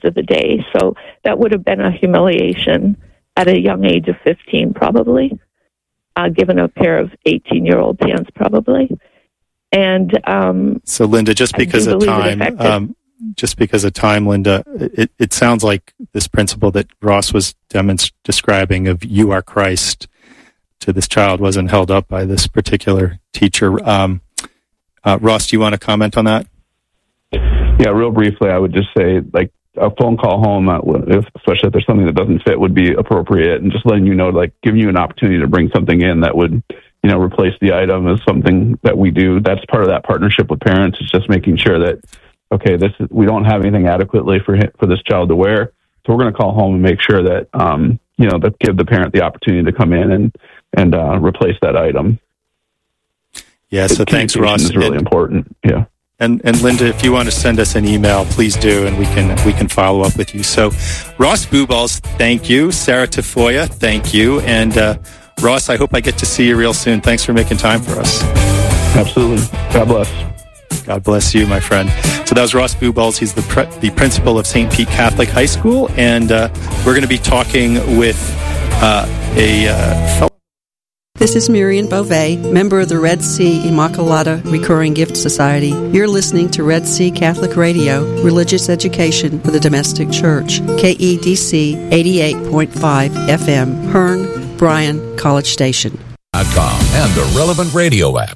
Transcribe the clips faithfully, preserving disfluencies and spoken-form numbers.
after the day. So that would have been a humiliation at a young age of fifteen, probably, uh, given a pair of eighteen-year-old pants, probably. And um, so, Linda, just because of time, um, just because of time, Linda, it, it sounds like this principle that Ross was demonst- describing of "you are Christ" to this child wasn't held up by this particular teacher. Um, uh, Ross, do you want to comment on that? Yeah, real briefly, I would just say, like, a phone call home, uh, if, especially if there's something that doesn't fit, would be appropriate, and just letting you know, like, giving you an opportunity to bring something in that would, you know, replace the item is something that we do. That's part of that partnership with parents. It's just making sure that, okay, this is, we don't have anything adequately for him, for this child to wear, so we're going to call home and make sure that, um, you know, that give the parent the opportunity to come in and and uh, replace that item. Yeah. So thanks, Ross. Is really and, important. Yeah. And and Linda, if you want to send us an email, please do, and we can we can follow up with you. So, Ross Bubolz, thank you. Sarah Tafoya, thank you. And uh, Ross, I hope I get to see you real soon. Thanks for making time for us. Absolutely. God bless. God bless you, my friend. So that was Ross Bubolz. He's the pre- the principal of Saint Pete Catholic High School, and uh, we're going to be talking with uh, a uh, fellow. This is Miriam Beauvais, member of the Red Sea Immaculata Recurring Gift Society. You're listening to Red Sea Catholic Radio, religious education for the domestic church. K E D C eighty-eight point five F M, Hearn, Bryan, College Station. dot com and the Relevant Radio app.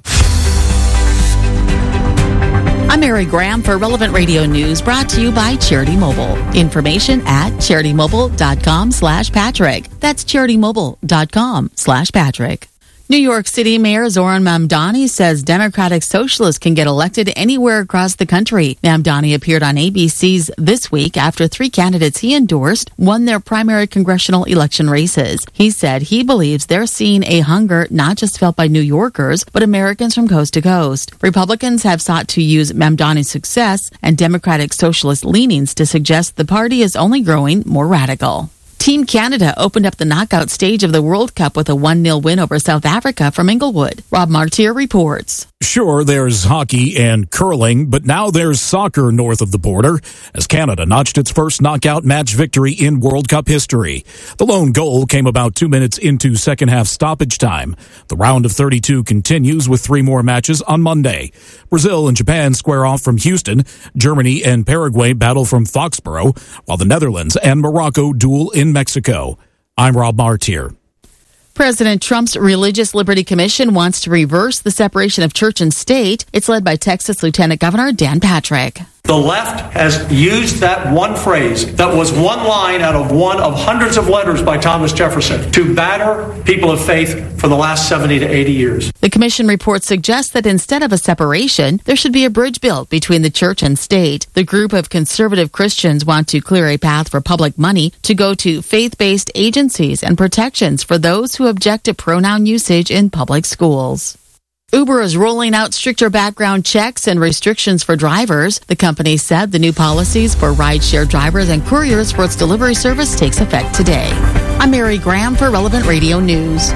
I'm Mary Graham for Relevant Radio News, brought to you by Charity Mobile. Information at CharityMobile.com slash Patrick. That's CharityMobile.com slash Patrick. New York City Mayor Zoran Mamdani says Democratic Socialists can get elected anywhere across the country. Mamdani appeared on A B C's This Week after three candidates he endorsed won their primary congressional election races. He said he believes they're seeing a hunger not just felt by New Yorkers, but Americans from coast to coast. Republicans have sought to use Mamdani's success and Democratic Socialist leanings to suggest the party is only growing more radical. Team Canada opened up the knockout stage of the World Cup with a one nil win over South Africa from Inglewood. Rob Martier reports. Sure, there's hockey and curling, but now there's soccer north of the border as Canada notched its first knockout match victory in World Cup history. The lone goal came about two minutes into second half stoppage time. The round of thirty-two continues with three more matches on Monday. Brazil and Japan square off from Houston. Germany and Paraguay battle from Foxborough, while the Netherlands and Morocco duel in Mexico. I'm Rob Martier. President Trump's Religious Liberty Commission wants to reverse the separation of church and state. It's led by Texas Lieutenant Governor Dan Patrick. The left has used that one phrase that was one line out of one of hundreds of letters by Thomas Jefferson to batter people of faith for the last seventy to eighty years. The commission report suggests that instead of a separation, there should be a bridge built between the church and state. The group of conservative Christians want to clear a path for public money to go to faith-based agencies and protections for those who object to pronoun usage in public schools. Uber is rolling out stricter background checks and restrictions for drivers. The company said the new policies for rideshare drivers and couriers for its delivery service takes effect today. I'm Mary Graham for Relevant Radio News.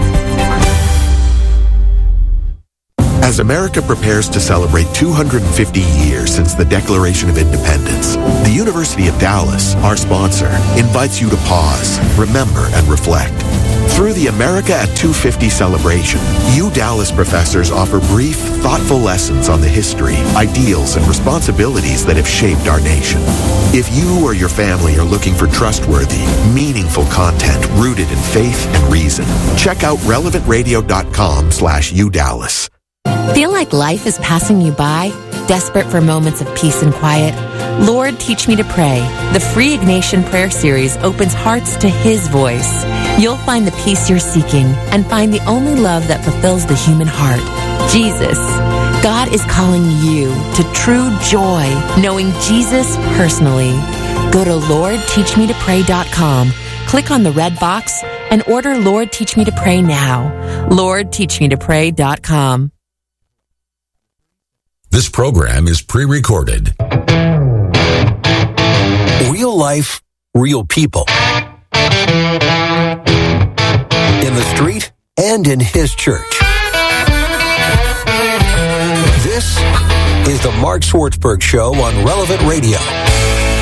As America prepares to celebrate two hundred fifty years since the Declaration of Independence, the University of Dallas, our sponsor, invites you to pause, remember, and reflect. Through the America at two fifty celebration, U Dallas professors offer brief, thoughtful lessons on the history, ideals, and responsibilities that have shaped our nation. If you or your family are looking for trustworthy, meaningful content rooted in faith and reason, check out relevantradio.com slash UDallas. Feel like life is passing you by? Desperate for moments of peace and quiet? Lord, Teach Me to Pray. The free Ignatian Prayer Series opens hearts to His voice. You'll find the peace you're seeking and find the only love that fulfills the human heart, Jesus. God is calling you to true joy, knowing Jesus personally. Go to Lord Teach Me to Pray dot com, click on the red box, and order Lord Teach Me to Pray now. Lord Teach Me to Pray dot com. This program is pre-recorded. Real life, real people. In the street and in His church. This is the Mark Swartzberg Show on Relevant Radio.